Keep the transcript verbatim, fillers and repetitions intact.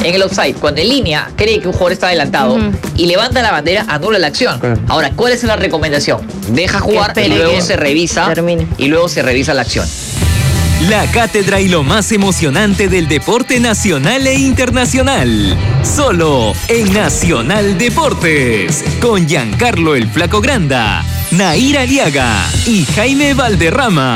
En el offside, cuando en línea cree que un jugador está adelantado uh-huh. y levanta la bandera, anula la acción. Claro. Ahora, ¿cuál es la recomendación? Deja jugar y luego se revisa termine. y luego se revisa la acción. La cátedra y lo más emocionante del deporte nacional e internacional. Solo en Nacional Deportes. Con Giancarlo el Flaco Granda, Nair Aliaga y Jaime Valderrama.